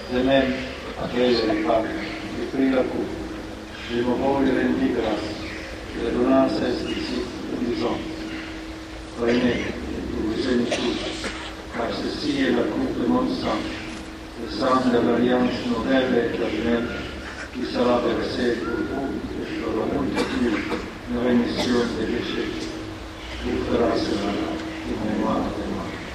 De même, après les femmes, il prit la coupe. Je me voglio rendere grâce de donner ses disciples, disant, prenez et buvez tous, car ceci est la coupe de mon sang, le sang de l'alliance nouvelle et éternelle, qui sera versé pour vous et pour la multitude de rémission des péchés. Vous fera cela en mémoire de moi.